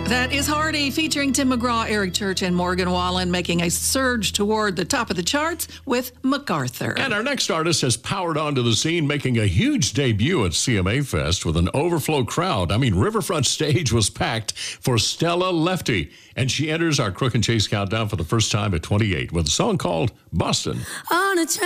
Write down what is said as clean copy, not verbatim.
That is Hardy featuring Tim McGraw, Eric Church, and Morgan Wallen making a surge toward the top of the charts with MacArthur. And our next artist has powered onto the scene, making a huge debut at CMA Fest with an overflow crowd. I mean, Riverfront stage was packed for Stella Lefty, and she enters our Crook and Chase countdown for the first time at 28 with a song called Boston. On a